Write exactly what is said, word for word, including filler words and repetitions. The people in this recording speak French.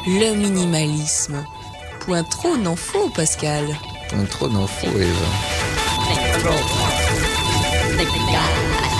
le minimalisme. Point trop n'en faut, Pascal. Point trop n'en faut, Eva. Think, roll, think,